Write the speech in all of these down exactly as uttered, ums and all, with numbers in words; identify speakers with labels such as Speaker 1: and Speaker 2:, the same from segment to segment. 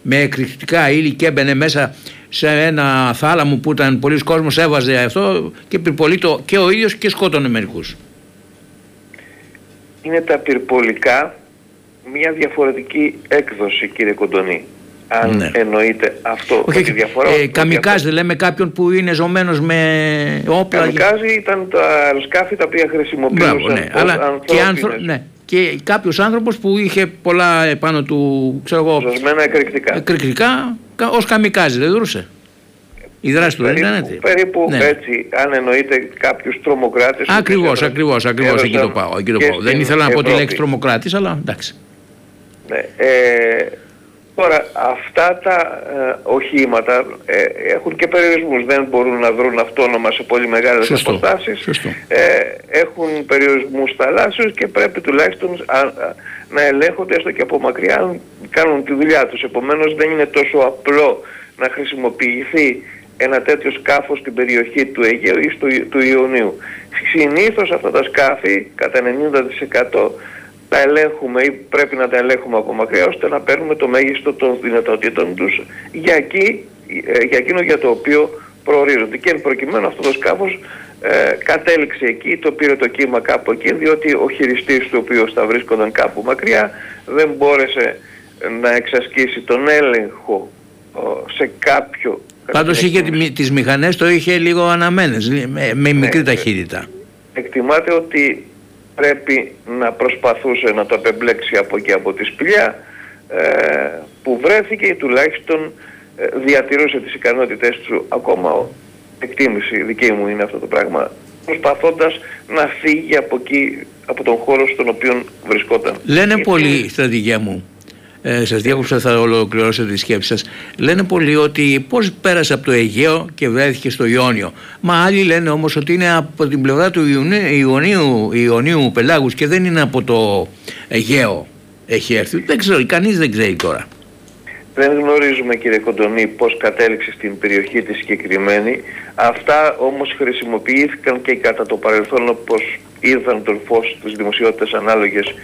Speaker 1: με εκρηκτικά ύλη και έμπαινε μέσα σε ένα θάλαμο που ήταν πολλοί κόσμος, έβαζε αυτό και πυρπολίτο και ο ίδιος και σκότωνε μερικούς.
Speaker 2: Είναι τα πυρπολικά μια διαφορετική έκδοση, κύριε Κοντονή. Αν ναι. εννοείται αυτό.
Speaker 1: Όχι,
Speaker 2: τη διαφορά,
Speaker 1: ε, καμικάζ δεν λέμε κάποιον που είναι ζωμένος με όπλα.
Speaker 2: Καμικάζ ήταν τα αεροσκάφη τα οποία χρησιμοποιούσαν.
Speaker 1: Μπράβο, ναι. Αλλά και, άνθρω... ναι. και κάποιος άνθρωπος που είχε πολλά επάνω του, ξέρω εγώ,
Speaker 2: ζωσμένα εκρηκτικά.
Speaker 1: Εκρηκτικά ως καμικάζ δεν δρούσε. Η δράση του δεν ήταν έτσι.
Speaker 2: Περίπου ναι. έτσι, αν εννοείται κάποιους τρομοκράτες.
Speaker 1: Ακριβώς, ακριβώς, ακριβώς, εκεί το πάω. Εκεί το πάω. Δεν ήθελα να πω τη λέξη τρομοκράτης, αλλά εντάξει.
Speaker 2: Ναι. Ε, τώρα, αυτά τα ε, οχήματα ε, έχουν και περιορισμούς. Δεν μπορούν να δρουν αυτόνομα σε πολύ μεγάλες αποστάσεις. Ε, έχουν περιορισμούς θαλάσσιους και πρέπει τουλάχιστον α, α, να ελέγχονται έστω και από μακριά αν κάνουν τη δουλειά τους. Επομένως δεν είναι τόσο απλό να χρησιμοποιηθεί ένα τέτοιο σκάφος στην περιοχή του Αιγαίου ή στο, του Ιωνίου. Συνήθως αυτά τα σκάφη κατά ενενήντα τοις εκατό τα ελέγχουμε ή πρέπει να τα ελέγχουμε από μακριά ώστε να παίρνουμε το μέγιστο των δυνατοτήτων τους για, εκεί, για εκείνο για το οποίο προορίζονται. Και εν προκειμένου αυτό το σκάφος ε, κατέληξε εκεί, το πήρε το κύμα κάπου εκεί, διότι ο χειριστής του οποίου θα βρίσκονταν κάπου μακριά δεν μπόρεσε να εξασκήσει τον έλεγχο σε κάποιο.
Speaker 1: Πάντως είχε τις μηχανές, το είχε λίγο αναμένες, με, με μικρή ναι, ταχύτητα.
Speaker 2: Εκτιμάται ότι πρέπει να προσπαθούσε να το απεμπλέξει από εκεί από τη σπηλιά ε, που βρέθηκε ή τουλάχιστον ε, διατηρούσε τις ικανότητες του ακόμα. Εκτίμηση δική μου είναι αυτό το πράγμα, προσπαθώντας να φύγει από εκεί, από τον χώρο στον οποίο βρισκόταν.
Speaker 1: Λένε πολλοί, στρατηγέ μου, Ε, σας διάκοψα, θα ολοκληρώσετε τη σκέψη σας. Λένε πολλοί ότι πώς πέρασε από το Αιγαίο και βρέθηκε στο Ιόνιο. Μα άλλοι λένε όμως ότι είναι από την πλευρά του Ιωνίου, Ιωνίου πελάγους και δεν είναι από το Αιγαίο έχει έρθει. Δεν ξέρω, κανείς δεν ξέρει τώρα.
Speaker 2: Δεν γνωρίζουμε, κύριε Κοντονή, πώς κατέληξε στην περιοχή τη συγκεκριμένη. Αυτά όμως χρησιμοποιήθηκαν και κατά το παρελθόν, όπως είδαν τον φως της δημοσιότητας ανάλογες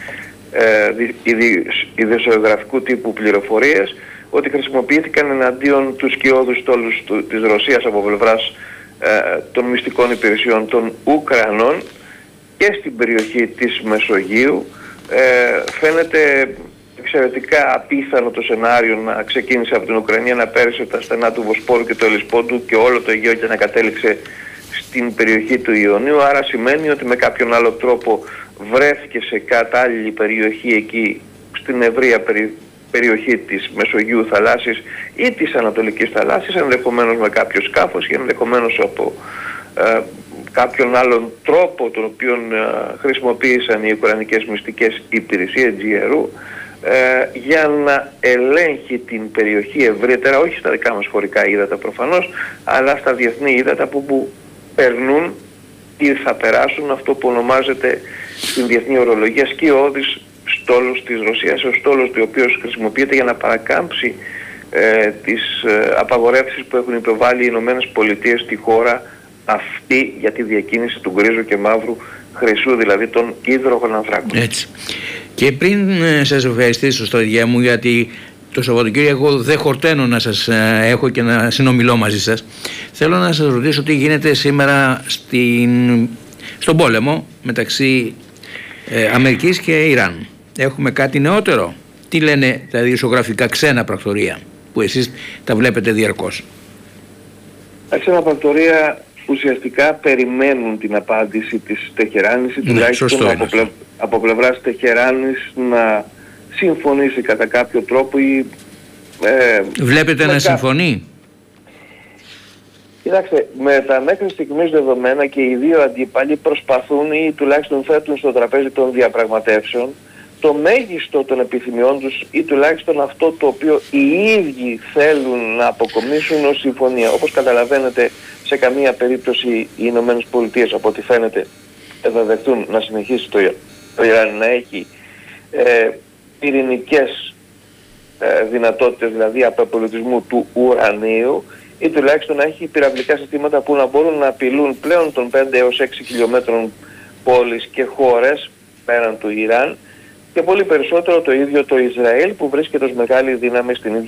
Speaker 2: ειδησιογραφικού τύπου πληροφορίες, ότι χρησιμοποιήθηκαν εναντίον του σκιώδους στόλους του, της Ρωσίας από πλευράς ε, των μυστικών υπηρεσιών των Ουκρανών και στην περιοχή της Μεσογείου. Ε, φαίνεται εξαιρετικά απίθανο το σενάριο να ξεκίνησε από την Ουκρανία, να πέρασε τα στενά του Βοσπόρου και του Ελισπόντου και όλο το Αιγαίο και να κατέληξε στην περιοχή του Ιωνίου. Άρα σημαίνει ότι με κάποιον άλλο τρόπο βρέθηκε σε κατάλληλη περιοχή εκεί, στην ευρεία περι, περιοχή της Μεσογείου θαλάσσης ή της Ανατολικής θαλάσσης, ενδεχομένως με κάποιο σκάφος ή ενδεχομένως από ε, κάποιον άλλον τρόπο τον οποίο ε, χρησιμοποίησαν οι ουκρανικές μυστικές υπηρεσίες τζι αρ ου ε, για να ελέγχει την περιοχή ευρύτερα, όχι στα δικά μας χωρικά ύδατα προφανώς, αλλά στα διεθνή ύδατα που, που περνούν ή θα περάσουν αυτό που ονομάζεται στην διεθνή ορολογία σκιώδης στόλος της Ρωσίας, ο στόλος του οποίου χρησιμοποιείται για να παρακάμψει ε, τις ε, απαγορεύσεις που έχουν υποβάλει οι Ηνωμένες Πολιτείες στη χώρα αυτή για τη διακίνηση του γκρίζου και μαύρου χρυσού, δηλαδή των υδρογονανθράκων.
Speaker 1: Έτσι. Και πριν ε, σας ευχαριστήσω, στρατηγέ μου, γιατί το Σαββατοκύριακο εγώ δεν χορταίνω να σας ε, έχω και να συνομιλώ μαζί σας, θέλω να σας ρωτήσω τι γίνεται σήμερα στην, στον πόλεμο μεταξύ ε, Αμερικής και Ιράν. Έχουμε κάτι νεότερο? Τι λένε τα ειδησιογραφικά ξένα πρακτορία που εσείς τα βλέπετε διαρκώς?
Speaker 2: Τα ξένα πρακτορία ουσιαστικά περιμένουν την απάντηση της Τεχεράνης ή τουλάχιστον ναι, από, πλευ... από πλευράς Τεχεράνης να συμφωνήσει κατά κάποιο τρόπο ή... Ε,
Speaker 1: Βλέπετε να
Speaker 2: κα...
Speaker 1: συμφωνεί?
Speaker 2: Κοιτάξτε, με τα μέχρι στιγμής δεδομένα και οι δύο αντίπαλοι προσπαθούν ή τουλάχιστον θέτουν στο τραπέζι των διαπραγματεύσεων το μέγιστο των επιθυμιών τους ή τουλάχιστον αυτό το οποίο οι ίδιοι θέλουν να αποκομίσουν ως συμφωνία. Όπως καταλαβαίνετε, σε καμία περίπτωση οι Ηνωμένες Πολιτείες, από ό,τι φαίνεται, θα δεχτούν να συνεχίσει το, το Ιράν να έχει ε, πυρηνικές ε, δυνατότητες, δηλαδή αποπολιτισμού του ουρανίου, ή τουλάχιστον να έχει πυραυλικά συστήματα που να μπορούν να απειλούν πλέον των πέντε έως έξι χιλιόμετρων πόλεις και χώρες πέραν του Ιράν, και πολύ περισσότερο το ίδιο το Ισραήλ που βρίσκεται ως μεγάλη δύναμη στην ίδια